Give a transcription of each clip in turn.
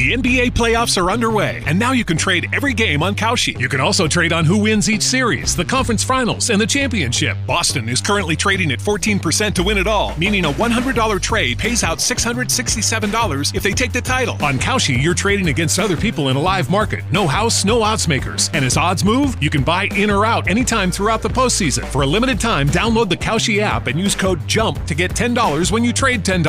The NBA playoffs are underway, and now you can trade every game on Kalshi. You can also trade on who wins each series, the conference finals, and the championship. Boston is currently trading at 14% to win it all, meaning a $100 trade pays out $667 if they take the title. On Kalshi, you're trading against other people in a live market. No house, no odds makers. And as odds move, you can buy in or out anytime throughout the postseason. For a limited time, download the Kalshi app and use code JUMP to get $10 when you trade $10.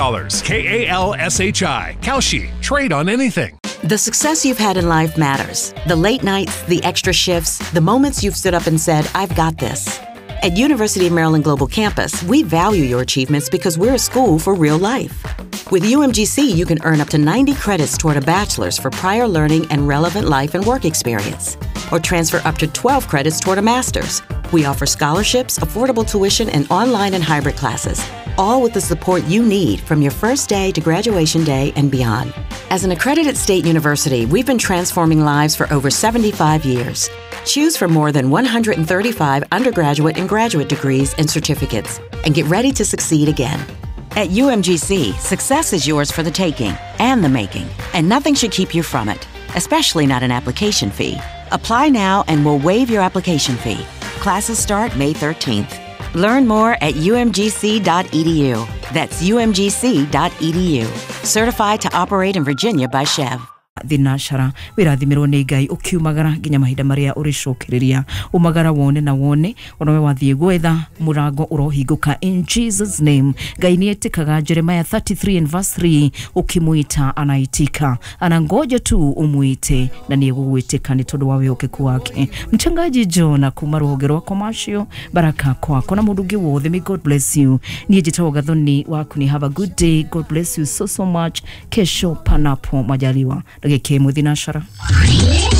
KALSHI. Kalshi. Trade on anything. The success you've had in life matters. The late nights, the extra shifts, the moments you've stood up and said, I've got this. At University of Maryland Global Campus, we value your achievements because we're a school for real life. With UMGC, you can earn up to 90 credits toward a bachelor's for prior learning and relevant life and work experience, or transfer up to 12 credits toward a master's. We offer scholarships, affordable tuition, and online and hybrid classes, all with the support you need from your first day to graduation day and beyond. As an accredited state university, we've been transforming lives for over 75 years. Choose from more than 135 undergraduate and graduate degrees and certificates, and get ready to succeed again. At UMGC, success is yours for the taking and the making, and nothing should keep you from it, especially not an application fee. Apply now and we'll waive your application fee. Classes start May 13th. Learn more at umgc.edu. That's umgc.edu. Certified to operate in Virginia by Chev. Thinashara wirathimirwo ni Ngai ukiumagara nginya mahinda maria uricukiriria umagara wone na wone onowe wathie gwetha murango urohinguka in Jesus name. Ngai nietikaga Jeremiah 33 and verse 3 ukimuita anaitika, anangoja tu umuite na niegugwitika ni tondu wa wiokeku wake. Mchangaji John kuma ruhonge rwa commercial, baraka kwako na mundu wothe. May God bless you. Niĩ njĩtagwo Gathoni waku ni have a good day. God bless you so much. Kesho panapo majaliwa. Ndagĩke Thinashara.